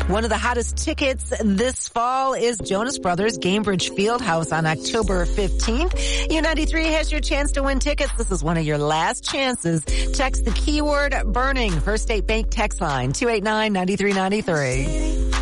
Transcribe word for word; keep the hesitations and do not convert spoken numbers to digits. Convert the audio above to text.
One of the hottest tickets this fall is Jonas Brothers Gainbridge Fieldhouse on October fifteenth. U ninety-three has your chance to win tickets. This is one of your last chances. Text the keyword burning. First State Bank text line two eight nine, nine three nine three.